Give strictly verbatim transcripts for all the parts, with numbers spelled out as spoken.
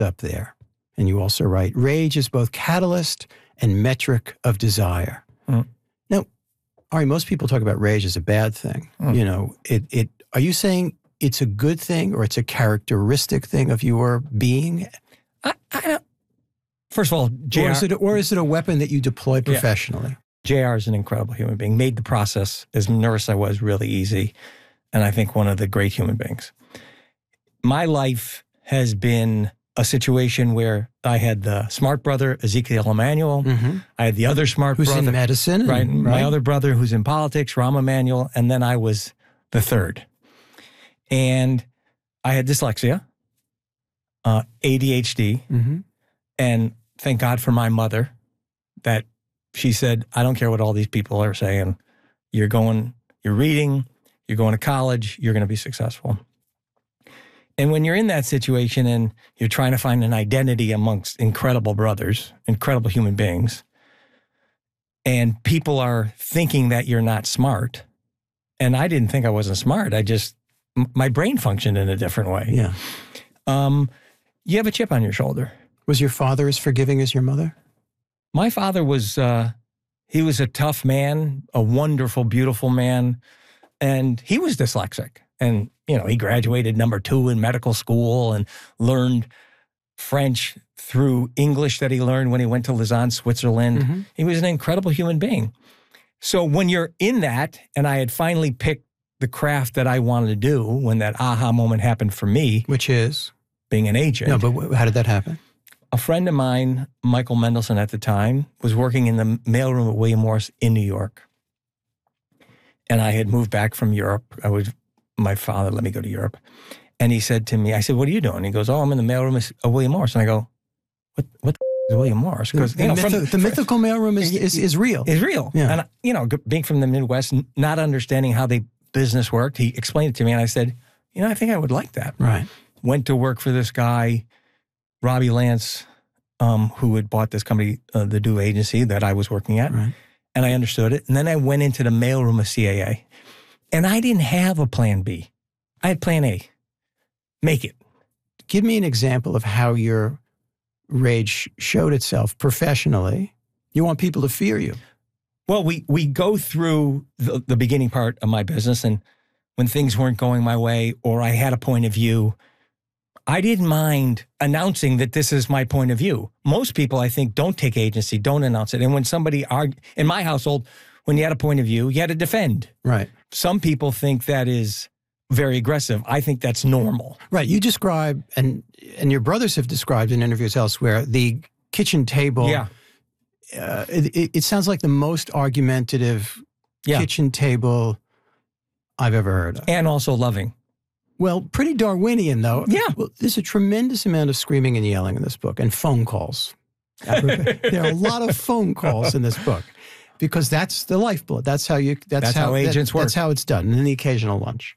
up there. And you also write, rage is both catalyst and metric of desire. Mm. Now, Ari, most people talk about rage as a bad thing. Mm. You know, it, it, are you saying it's a good thing or it's a characteristic thing of your being? I, I don't. First of all, J R, or is it, or is it a weapon that you deploy professionally? Yeah. J R is an incredible human being, made the process, as nervous I was, really easy. And I think one of the great human beings. My life has been a situation where I had the smart brother, Ezekiel Emanuel. Mm-hmm. I had the other smart who's brother. Who's in medicine. Right, and, right. My right. other brother who's in politics, Rahm Emanuel. And then I was the third. And I had dyslexia, uh, A D H D. Mm-hmm. And thank God for my mother that she said, I don't care what all these people are saying. You're going, you're reading, you're going to college, you're going to be successful. And when you're in that situation and you're trying to find an identity amongst incredible brothers, incredible human beings, and people are thinking that you're not smart, and I didn't think I wasn't smart, I just, my brain functioned in a different way. Yeah. Um, you have a chip on your shoulder. Was your father as forgiving as your mother? My father was, uh, he was a tough man, a wonderful, beautiful man, and he was dyslexic. And, you know, he graduated number two in medical school and learned French through English that he learned when he went to Lausanne, Switzerland. Mm-hmm. He was an incredible human being. So when you're in that, and I had finally picked the craft that I wanted to do when that aha moment happened for me. Which is? Being an agent. No, but how did that happen? A friend of mine, Michael Mendelson at the time, was working in the mailroom at William Morris in New York. And I had moved back from Europe. I was, my father let me go to Europe. And he said to me, I said, what are you doing? He goes, oh, I'm in the mailroom of William Morris. And I go, what what the is William Morris? Because the, you know, myth- from, the mythical mailroom is, is, is real. Is real. Yeah. And, you know, being from the Midwest, not understanding how the business worked, he explained it to me. And I said, you know, I think I would like that. Right. Went to work for this guy, Robbie Lance, um, who had bought this company, uh, the Due Agency that I was working at. Right. And I understood it. And then I went into the mailroom of C A A. And I didn't have a plan B. I had plan A. Make it. Give me an example of how your rage showed itself professionally. You want people to fear you. Well, we we go through the, the beginning part of my business, and when things weren't going my way or I had a point of view, I didn't mind announcing that this is my point of view. Most people, I think, don't take agency, don't announce it. And when somebody argued, in my household, when you had a point of view, you had to defend. Right. Some people think that is very aggressive. I think that's normal. Right. You describe, and and your brothers have described in interviews elsewhere, the kitchen table. Yeah. Uh, it, it sounds like the most argumentative yeah. kitchen table I've ever heard of. And also loving. Well, pretty Darwinian, though. Yeah. Well, there's a tremendous amount of screaming and yelling in this book, and phone calls. There are a lot of phone calls in this book, because that's the lifeblood. That's how you. That's, that's how, how agents that, work. That's how it's done, and then the occasional lunch.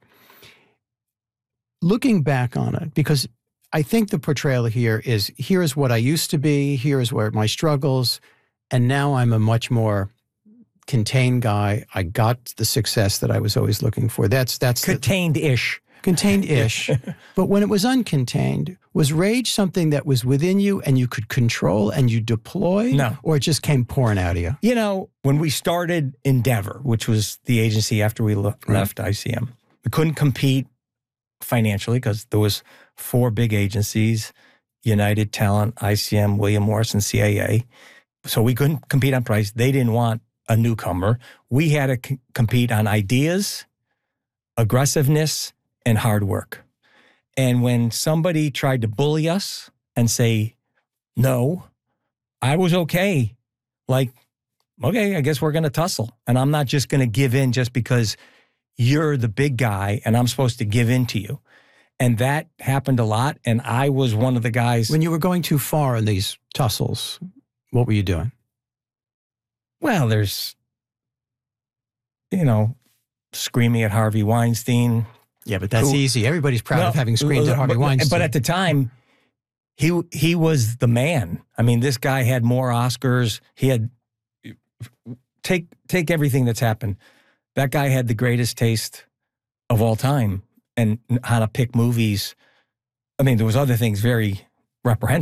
Looking back on it, because I think the portrayal here is, here is what I used to be, here is where my struggles, and now I'm a much more contained guy. I got the success that I was always looking for. That's that's contained-ish. Contained-ish. But when it was uncontained, was rage something that was within you and you could control and you deploy? No. Or it just came pouring out of you? You know, when we started Endeavor, which was the agency after we le- right. left I C M, we couldn't compete financially because there was four big agencies, United Talent, I C M, William Morris, and C A A. So we couldn't compete on price. They didn't want a newcomer. We had to c- compete on ideas, aggressiveness, and hard work. And when somebody tried to bully us and say, no, I was okay. Like, okay, I guess we're going to tussle. And I'm not just going to give in just because you're the big guy and I'm supposed to give in to you. And that happened a lot. And I was one of the guys. When you were going too far in these tussles, what were you doing? Well, there's, you know, screaming at Harvey Weinstein. Yeah, but that's who, easy. Everybody's proud well, of having screamed at Harvey but, Weinstein. But at the time, he he was the man. I mean, this guy had more Oscars. He had, take take everything that's happened. That guy had the greatest taste of all time and how to pick movies. I mean, there was other things very reprehensible.